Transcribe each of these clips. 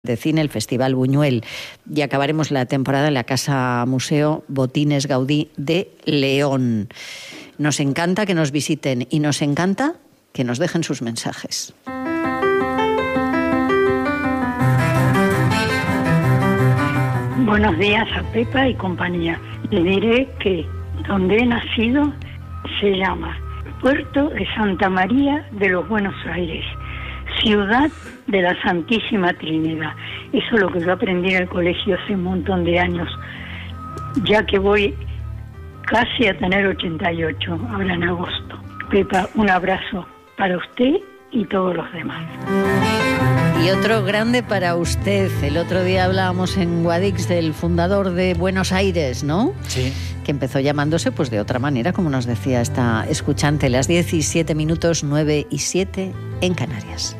de cine, el Festival Buñuel, y acabaremos la temporada en la Casa Museo Botines Gaudí de León. Nos encanta que nos visiten y nos encanta que nos dejen sus mensajes. Buenos días a Pepa y compañía. Le diré que donde he nacido se llama Puerto de Santa María de los Buenos Aires, Ciudad de la Santísima Trinidad. Eso es lo que yo aprendí en el colegio hace un montón de años, ya que voy casi a tener 88, ahora en agosto. Pepa, un abrazo para usted y todos los demás. Y otro grande para usted. El otro día hablábamos en Guadix del fundador de Buenos Aires, ¿no? Sí. Que empezó llamándose pues de otra manera, como nos decía esta escuchante. Las 17 minutos, 9 y 7 en Canarias.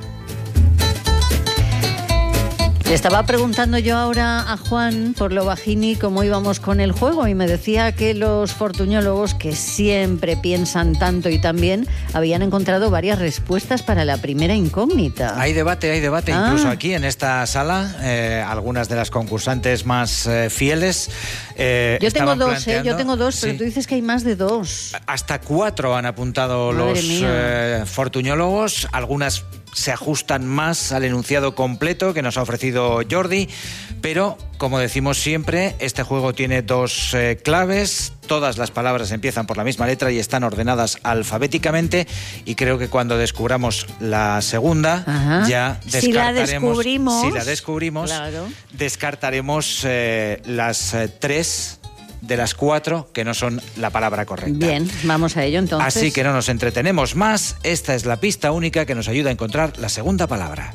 Le estaba preguntando yo ahora a Juan por lo bajini cómo íbamos con el juego y me decía que los fortuñólogos, que siempre piensan tanto y tan bien, habían encontrado varias respuestas para la primera incógnita. Hay debate, incluso aquí en esta sala, algunas de las concursantes más fieles. Yo tengo dos, pero sí. Tú dices que hay más de dos. Hasta 4 han apuntado los fortuñólogos, algunas se ajustan más al enunciado completo que nos ha ofrecido Jordi, pero como decimos siempre, este juego tiene dos claves. Todas las palabras empiezan por la misma letra y están ordenadas alfabéticamente, y creo que cuando descubramos la segunda, ya descartaremos. Si la descubrimos, claro, descartaremos las 3 de las 4 que no son la palabra correcta. Bien, vamos a ello entonces. Así que no nos entretenemos más. Esta es la pista única que nos ayuda a encontrar la segunda palabra.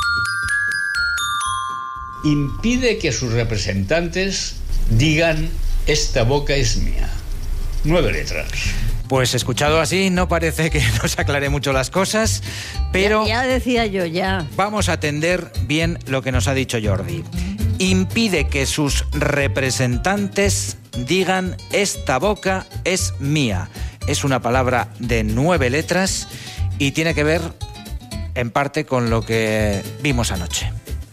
Impide que sus representantes digan esta boca es mía. 9 letras. Pues escuchado así, no parece que nos aclare mucho las cosas, pero ya decía yo, ya. Vamos a atender bien lo que nos ha dicho Jordi. Impide que sus representantes digan esta boca es mía. Es una palabra de 9 letras y tiene que ver en parte con lo que vimos anoche.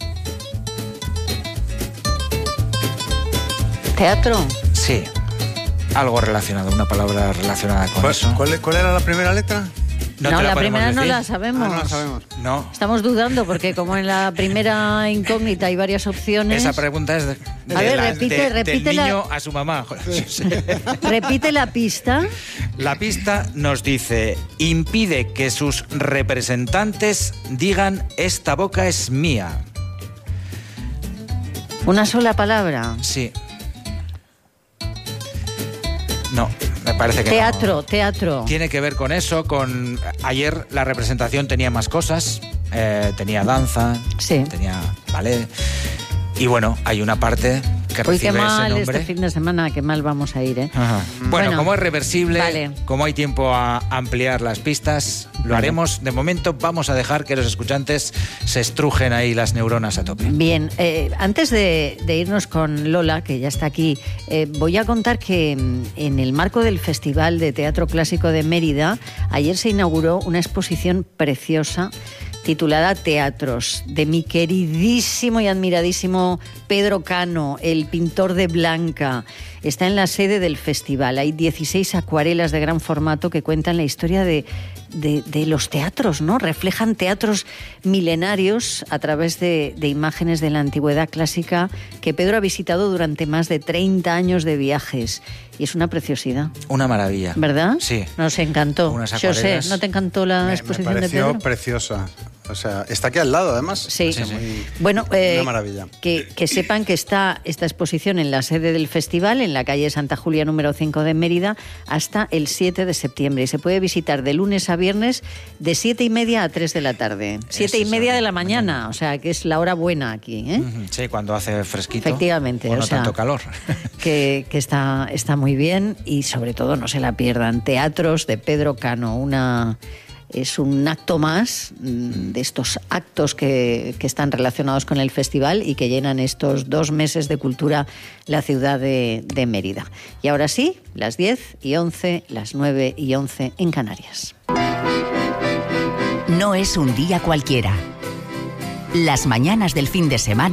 ¿Teatro? Sí, algo relacionado, una palabra relacionada con eso. ¿Cuál era la primera letra? No, la primera no la sabemos. No la sabemos. No. Estamos dudando porque como en la primera incógnita hay varias opciones. Esa pregunta es repite del niño a su mamá. Repite la pista. La pista nos dice: impide que sus representantes digan esta boca es mía. ¿Una sola palabra? Sí. No, me parece que Teatro. Tiene que ver con eso, con... Ayer la representación tenía más cosas, tenía danza, sí, tenía ballet, y bueno, hay una parte que recibe ese nombre. Qué mal este fin de semana, qué mal vamos a ir, ¿eh? Bueno, como es reversible, vale, como hay tiempo a ampliar las pistas, lo haremos. De momento vamos a dejar que los escuchantes se estrujen ahí las neuronas a tope. Bien, antes de irnos con Lola, que ya está aquí, voy a contar que en el marco del Festival de Teatro Clásico de Mérida, ayer se inauguró una exposición preciosa titulada Teatros, de mi queridísimo y admiradísimo Pedro Cano, el pintor de Blanca. Está en la sede del festival. Hay 16 acuarelas de gran formato que cuentan la historia de los teatros, ¿no? Reflejan teatros milenarios a través de imágenes de la antigüedad clásica que Pedro ha visitado durante más de 30 años de viajes. Y es una preciosidad. Una maravilla. ¿Verdad? Sí. Nos encantó. Unas acuarelas. José, ¿no te encantó la exposición de Pedro? Me pareció preciosa. O sea, está aquí al lado, además. Sí. Muy, bueno, una maravilla. Que sepan que está esta exposición en la sede del festival, en la calle Santa Julia número 5 de Mérida, hasta el 7 de septiembre. Y se puede visitar de lunes a viernes de 7:30 a 3 de la tarde. 7:30 de la mañana, o sea, que es la hora buena aquí, ¿eh? Sí, cuando hace fresquito. Efectivamente. O no tanto calor. Que está muy bien, y sobre todo no se la pierdan. Teatros de Pedro Cano, es un acto más de estos actos que están relacionados con el festival y que llenan estos 2 meses de cultura la ciudad de Mérida. Y ahora sí, las 10:11, las 9:11 en Canarias. No es un día cualquiera. Las mañanas del fin de semana